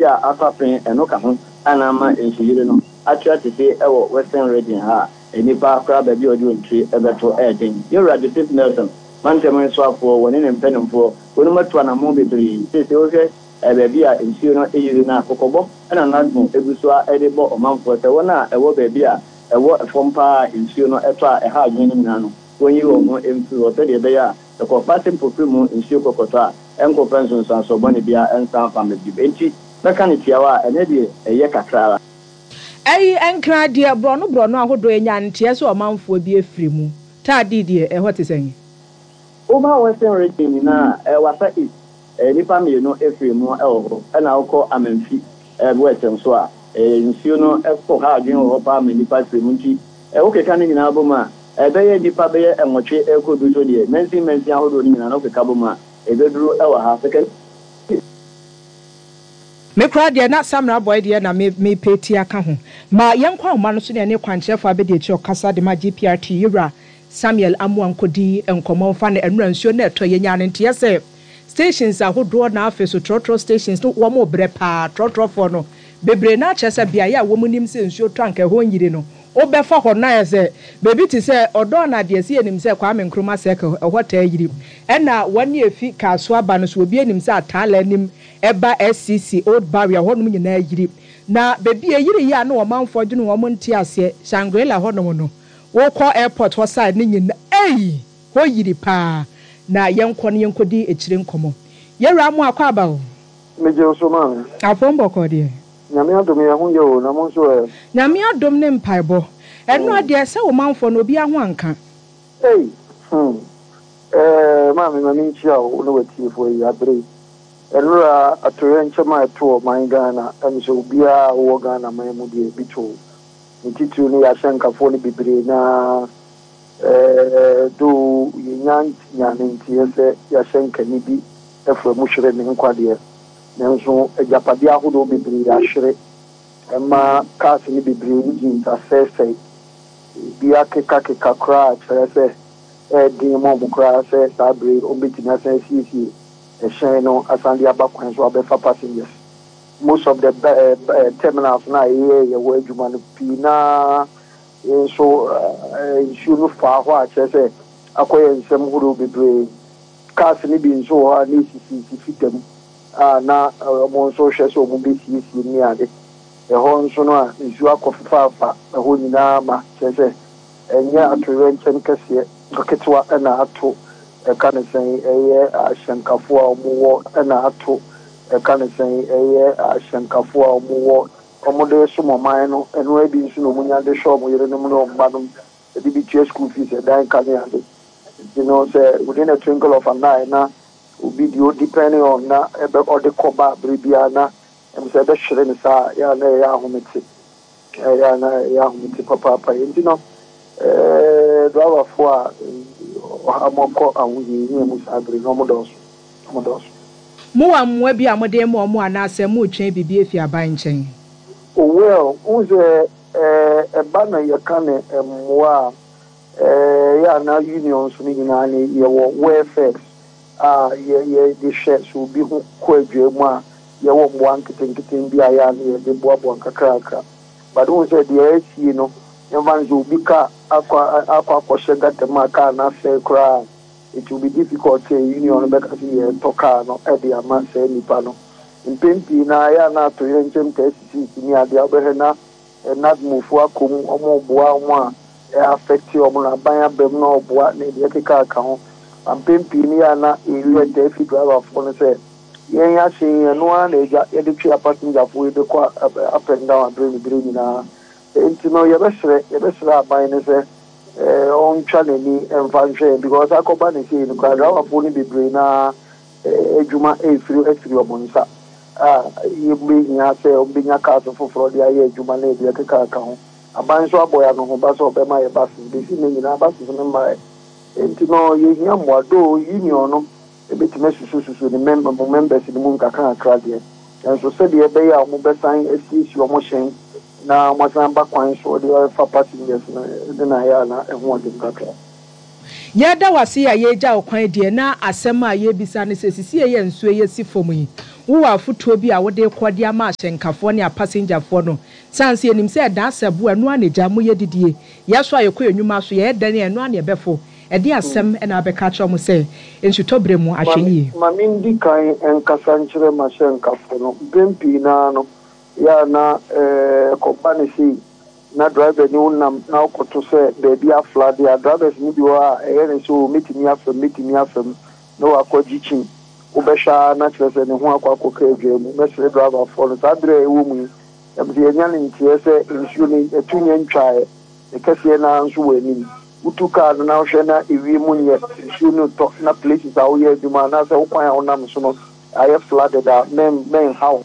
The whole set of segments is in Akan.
a afapen eno ka ho ana ma enhyire no atwa tete ewo western region ha enipa akra ba bi odi ontri ebeto eden yura de tip Nelson mantem so afo woni ne mpenemfo woni matu na mo bebre sese o hwe ba bi a enhyire no eyiri na kokobo ana nadmo egusua edebo omanfo te wona ewo ba bi a ewo fompa enhyire no eto a eha adwene nyina no woni wo mo emfi wo te de be ya the compassion program enhyire kokoto a enko pension so bone bia ensan family enti beka ne tiawa ene de eye kakra enkra de brono ahodo enya ntie so omanfo bi efiri mu ta de ho te sen over western region na wasa is nipa me no efiri mu ho na akọ amanfi western so a nsuo no ekọ ha adwen ho pa me nipa efiri mu nti wo keka ne nyina boma ebeye nipa beye enwotwe ekodu so de mensi ahodo ni nyina no keka boma ebeduru ewa ha second me kra de na samra boy de na me peti aka ho ma yenkwa oma no so ne kwankyerefo abedi echi okasa de ma GPRT yura Samuel Amuankodi enkomo fa na enura nsuo na eto yenya ne ntia se stations ahodo na afi so trotro stations no wo mo bre pa trotro for no bebre na chese bia ya wo munim se nsuo tanka ho nyire no obefa ho na ese bebi ti se odo na de se enim se Kwame Nkrumah circle ehota yiri ena wani efi kaso aba no so obi enim se atala nim eba SCC old barrier ho no nyina yiri na bebi yiri ya na wo manfo dwene wo mo nti ase Shangri-La ho no no wo ko airport ho side ni nyina ho yiri pa na yenko ne yenkodi echire nkomo yewra mu akwa aba o meje so ma afombo ko de nyame adom ya ho ye o na mo so nyame adom ne mpaibo eno ade se wo manfo no obi aho anka mami nchia o no watifo ya bre enura atore nchema eto man Ghana emse obia wo Ghana man mu de bito ntitu ni ya shankafo ni bibre na do nyane ntie se ya shanka ni bi efo mu hwere ne nkwade nanso ejapade ahodo bibre ya hwere ema kaase ni bibre ngi ntasese bia keka kra kyerese din mo bukra se sabre obitina se sisi ehyen no asande abakwan so abefa passengers most of the terminals na ye wo adwuma no pina so issue fa ho a kyerese akoye nsem huru bibre kaase ni bi nso ha ni sisi fitam na mo nso hwe so mo bi sisi ni ade ho nso no a nsu akofafa ho nyina ma kyerese enya atore nchen kase ketwa na ato kana sen eye ashankafo a omuwo na ato kana sen eye ashankafo a omuwo omude sumoman no eno abi nsu no munya de show mo yere no mu no mbadum e bi tue school fees e dan kan ya de you know say within a twinkle of an eye na obi di o depending on na e be o de koba bribia na em say be hwere ni sa ya na ya ahomete ya na ya ahomete papa you know driver for amoko awuyi ni mu sabri no modos mo amwa bi amode mo anase mo twen bibi efi aban nchen well uze bana yakane mwa ya na unions ni nyina ni ye wo welfare ye de share so bi ho kwadwe mu a ye wo mwa nketen bi aya na de boabo nkakraka but uze de AC no Evanzo Bika aqua shagata maka na se cry. It will be difficult to union because you toka no edia man say nipano. In Pimpi na ya na to yenchem tesi ni ade obehena not move akum omo boa mo affect you omo ban bem no boa na de keka ka ho. Am Pimpi ni ya na elu de fi driver for no say yen ya hye no na eja ye de twa passenger for e de kwa up and down bring na intino yebesre aban ne se on channel envanche because akoba ne say no kwara afo ni bebre na ejuma efiri omonsa yembe nya se obinya ka so foforo de aye ejuma na de keka ka ho aban so aboya no ho ba so be ma ye ba so be si ne nyina ba so ne ma intino ye hia mwado union no ebetime susu ne members ni mu nkaka akra de enso se de be ya mo be san asisi omo hyen na mwasamba kwan so de fa passengers na ya na ehu de kakra ya da wase ya ye gya okwan de na asɛm a ye bisa ne sesisi ye nsuo ye si fom yi wo wa foto bi a wo de kɔde ama ahyenkafo ne a passengerfo no sanse enim sɛ da asɛbo anu anagya mo ye didie ya so ayekɔ enwuma so ye dan anu ane bɛfo ɛde asɛm na abɛka kyerɛ mo sɛ nsutɔbre mu ahwɛyi ma mindi kan enkasa nkyerɛ ma ahyenkafo no bempi na no ya na kɔba ne si na driver ni unam na okoto se baby afla dia drivers ni bi wa ne so metimi afam no akɔgyi chin obɛhwa na kyerɛ sɛ ne ho akɔkɔ adwa mu mesre driver for no sadre ewu mu ɛbde enya ne ntie sɛ nsuo ni etunya ntwae ekɛse na nso wani utu car na hwɛ na ewie mu nyɛ nsuo no to na places a wo yɛ adwuma na sɛ wo kwan a wonam so no ayɛ flooded a men how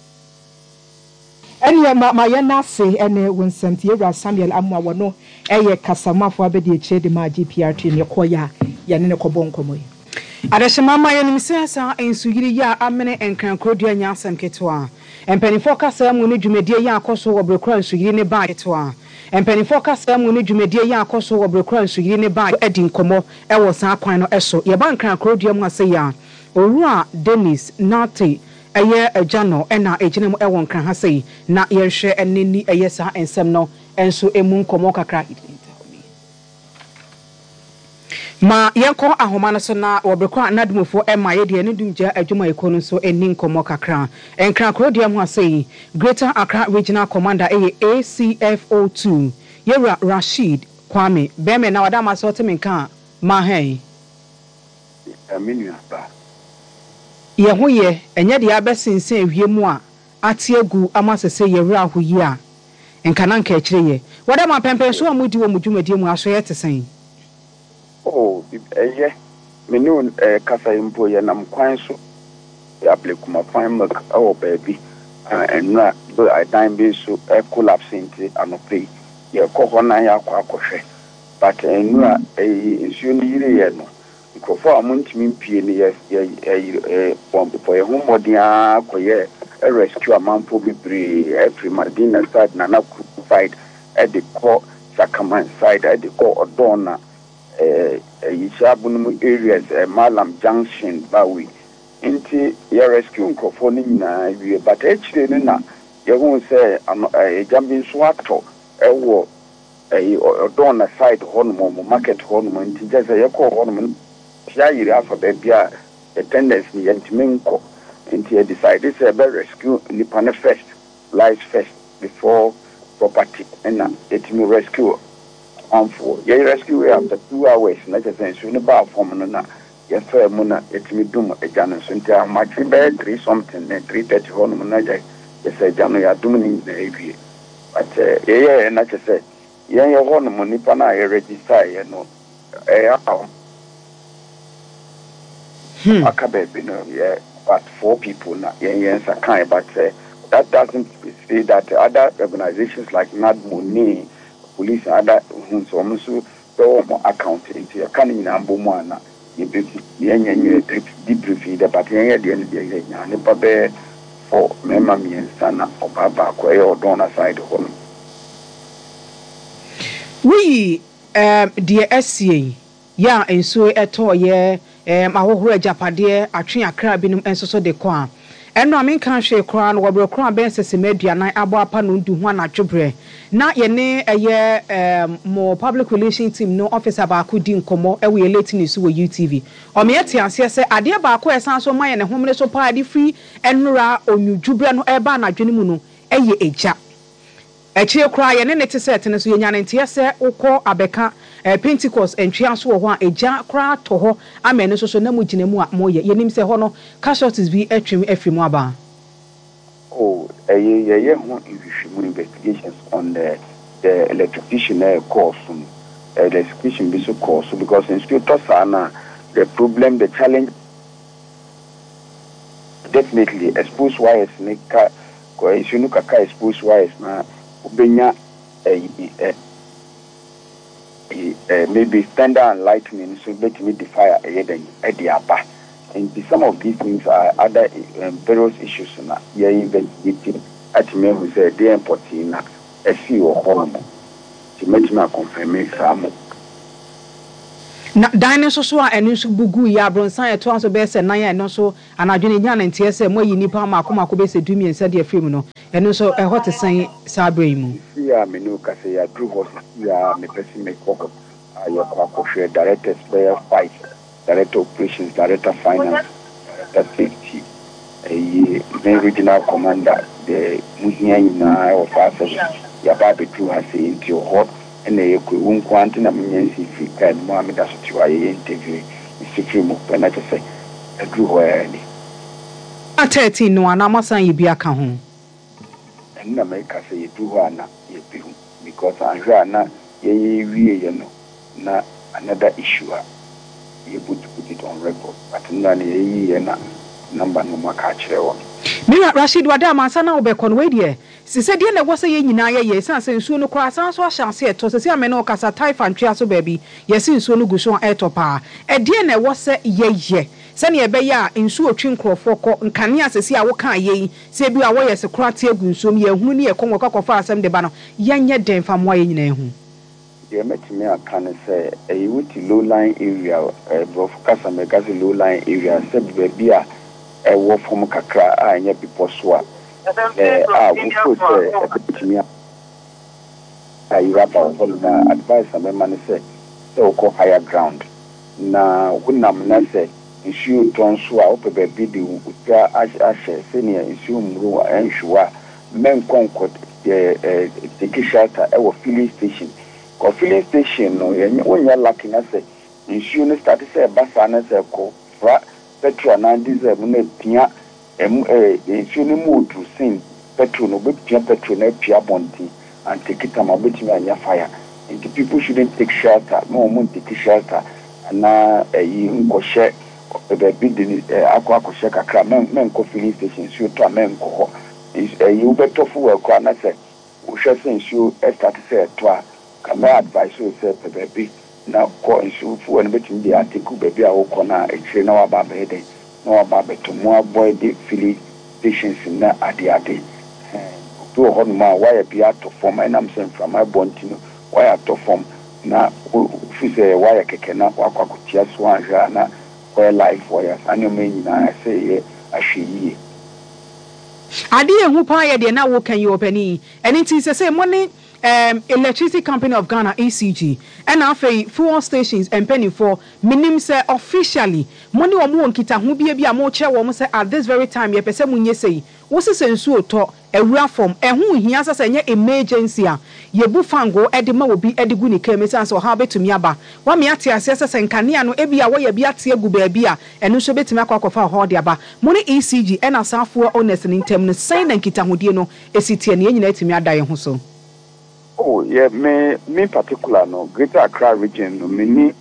Eni ma yena se ene wonsent yewra Samuel Amwa wono eye kasamafo abedi eche de ma GPRT ne koya ya ne kɔbɔ nkɔmɔ yi adeshima ma yenim sesa ensuyiri ya amene enkran krodua nya asem ketwa empanifo kasa mu ne dwumadie ya akoso wɔ brekura nsuyiri ne ba ketwa empanifo kasa mu ne dwumadie ya akoso wɔ brekura nsuyiri ne ba edi nkɔmɔ ɛwɔ san kwan no ɛso ye ba nkran krodua mu ase ya Owura Dennis Nate eye ajano ena ejinemu ewon kan ha sei na yerhwe eneni eye sa ensem no enso emu nkomo kakra ma yenko ahoma no so na wobrekwa anadumofo ema ye de ne dumja adwuma ekono so eni nkomo kakra enkra krodia mu asei Greater Accra Regional Commander eye ACFO2 Yewra Rashid Kwame beme na wadama so temenka ma hen aminu ba Yehoye enye de abesinsen wiemu a atiegu amasese yewra ahoyi a enkana nka akire ye wada ma pempen so amudi wo mudwumadi mu aso ye tesen menu kasa impo ye nam kwan so ya blekuma kwan mak awo baabi enra do adan be so collapse nti anope ye kɔ na ya akɔhwɛ but enra nsuo ni yire ye no Kofo amuntimi mpie ni bomb for a home modia koye a rescue amampo bebre every Madina side na side at the core Sakaman side at the core Odona Yishabunum areas Malam Junction Bawi inti ya rescue kofo ni na but actually na ye won say a jambin swato ewo Odona side honmo market honmo inti just a call honmo Yiri afa bebia the tendency yentimenko into decide this a rescue nipa first life first before property and it will rescue for ye rescue after 2 hours na just say no ba form no na ye fair mu na it will do a jana so ntia match be 3 something 3:30 hono na ja ye say jana ya dum ni na ewie but ye na just say ye hono mu nipa na ye register ye no Akabe, yeah, but 4 people now, yes, I can't, but that doesn't say that other organizations like NADMONI, police, other so also more accounting to a canning number one. You be debriefed, but yeah, the end of the year, and for Mammy and Sana or Baba, or Donna side home. We, dear SCA, yeah, and so at all, yeah. Ahohoro ajapade atwe akra binum ensoso de ko a eno amen kan hwe kra no wobro kra ben sese meduanan abo apa no ndu ho anatwebre na ye ne mo public relations team no officer ba ko di nkomo e we late news wo UTV o me yete ase se ade ba ko esan so maye ne homre so pa ade free enura onwudjubre no e ba anadwene mu no eye eja Echie kra ye ne te set ne so ye nyane nte se ukọ abeka Pentecost entwea so ho a eja kra to ho amene so na mu gina mu a mo ye nim se ho no casualties bi atwem afrimu aba ye ho investigations on the electrician course the electrician be so course because inspector sana the problem the challenge definitely expose wires ne ka ko issue ka expose wires na ubenya maybe thunder and lightning so let me defy aba and some of these things are other various issues na yeah investigating at me who say they importing na a few or home to make me confirm some na dinosaur so a enu so bugu ya bronsan ya to aso be se nan ya eno so anadwene nya na ntie se moyi nipa ma akoma be se dumi ensa de afim no enu so e hot san sabre mu ya menu ka se ya dru ho ya me pesi me koko ayo kwa share director spare 5 director operations director finance director safety the regional commander the muhinya ina of us ya ba be dru ha se into hot ene yekwe unkwanti na mnyensi fika ni Mohamed asutiwa ye interview isifi mu na tese adru ho yani a 13 no ana masan yi bia ka ho na make say adru ho ana ye bihu because anhwa na ye wie ye no na another issue ye put it on record but na ye na number no maka kire won Mira Rashid wada mansa na obekon we de sise de na wose ye nyina ye sanse nsuo no kra sanso ahyanse eto sese amene o kasa taifa ntwea so baabi yesi nsuo no guso eto pa e de na wose ye se ne ebe ya nsuo otwi nkrofo ko nkane asese a wo kan ye se bi a wo yesi kra te agu nsuo ye hunu ne ye konwo kwakofa asem de ba no yenye den fa mo ye nyina ehu ye metime akane se e wuti low line area bro kasa me gazi low line area se baabi a wo from kakra a nya people so a we put a I wrap up on advice and man say so call higher ground na wunam na say issue ton so a ope be di utra ashe senior issue mru enhwa men konkot take shelter e wo filling station ko filling station no wonya lucky na say issue no start say basa na say ko fra petrol na diesel na pia issue no modu sin petrol no be pia petrol na pia bonti and take it ama betimi anya fire and the people shouldn't take shelter no one take shelter na nkoshe be di akwa kakra men ko filling station so to men ko you better for kwa na say wo hwe sensu start say to a kama advice so say be na ko nsu fu en betimi dia take be a wo ko na ekire na wa ba be de na wa ba beto mo avoid the filling stations na ade to hold ma wire be out of form and I'm saying from my bontino wire to form na fi say wire keke na wakwakutia so anja na wire life wire anyo menyi na say ahweyi ade ehu pa ye de na wo kan you opani anything say money Electricity Company of Ghana ECG and afei fuel stations and penny for minim say officially money wo mo nkita ho bia mo che wo say at this very time ye pese munye sei wo se sensu to ewura form ehu hia say nye emergency a ye bu fango ede ma obi ede gu ni kemesa so ha betumi aba wa me ate ase say nkane no ebia wo ye bia ate agu ba bia enu so betumi akwakofa ho de aba money ECG and asafo honest ni ntem no say na nkita hodie no esitie ne nyina etumi ada ye ho so. Oh, yeah, me particular no Greater Accra region no me ni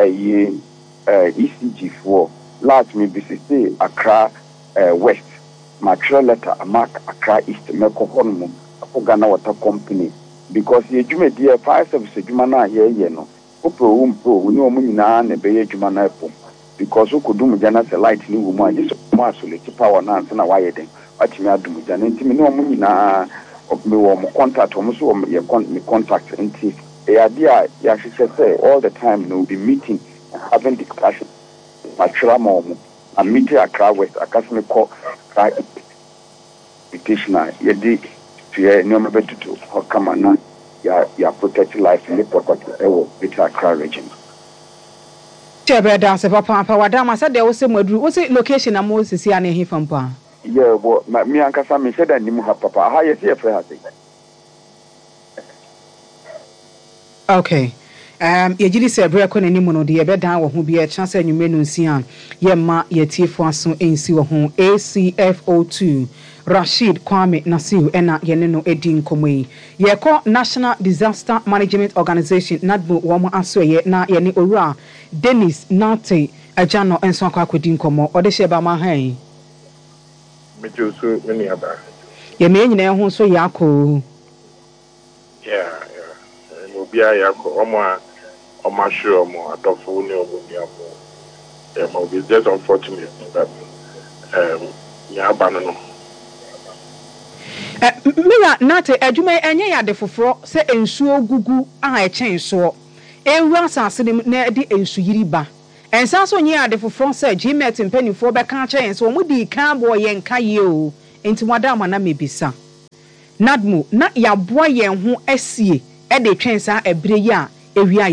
ECG for last me be say Accra West material letter mark Accra East me ko hono mo Ghana Water Company because ye dwuma die fire service dwuma na ye no pro ni o mu nyina na be ye dwuma na po because o kodum jana se light ni wo mu a just mo asolate power na na wa ye den atimi adum jana ntimi ni o mu nyina me wo contact almost wo me contact into idea ya she say all the time no be meeting having discussion material mo a meeting Accra West akasme call right petitioner ye di to no me betutu how come na ya protect life in the property with Accra region chebe da se papa wada ma se de wo se maduru wo se location na mo sisi ana he fampa yeah, well, me and Kasami said that Nimu have papa. How you see a friend? Okay. Ye jiri se bre ko nani mu no de ye bedan wo ho bi e chance anwume no nsia ye ma ye tiefo aso ensi wo ho ACFO2 Rashid Kwame Nasiu ena ye ne no edi nkomoi ye ko National Disaster Management Organization NADMO wo mo aso ye na ye ne owura Dennis Nate ajano enso akwakodi nkomo ode hye ba ma han Mejusu many other. Ye me nyina ho so yako. Yeah. Mobia yako omo sure omo adofo ni omo ni omo. It's just unfortunate that nyaba no. Mira nate adwuma enye ya de foforo se ensuo gugu a echen so. ewura asase na de ensu yiri ba ensa so nyi ade foforo se gmet mpanifo be kan kye enso mo di kan bo ye nka ye o enti wada ama na mebisa nadmo na ya boa ye ho asie e de twen sa ebre yi a ewia